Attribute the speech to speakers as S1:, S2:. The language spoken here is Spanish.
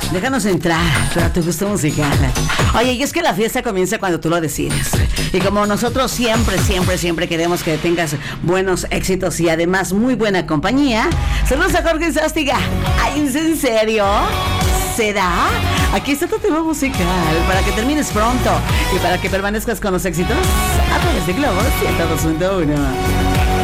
S1: Déjanos entrar a tu gusto musical. Oye, y es que la fiesta comienza cuando tú lo decides. Y como nosotros siempre queremos que tengas buenos éxitos y además muy buena compañía, saludos a Jorge Sástiga. Ay, ¿es en serio? ¿Será? Aquí está tu tema musical para que termines pronto y para que permanezcas con los éxitos a través de Globo 102.1.